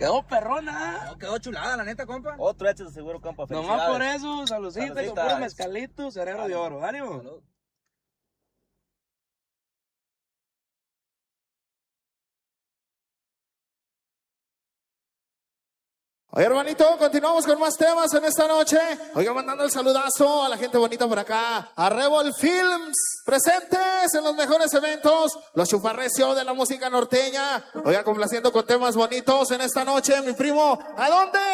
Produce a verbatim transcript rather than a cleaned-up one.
Quedó perrona. No, quedó chulada, la neta, compa. Otro hecho de seguro, compa. Nomás por eso, saludcita, con Saludcita. puro mezcalito, cerebro de oro. ¡Ánimo! Salud. Oye, hermanito, continuamos con más temas en esta noche. Oiga, mandando el saludazo a la gente bonita por acá. A Rebel Films, presentes en los mejores eventos. Los chuparrecio de la música norteña. Oiga, complaciendo con temas bonitos en esta noche. Mi primo, ¿a dónde?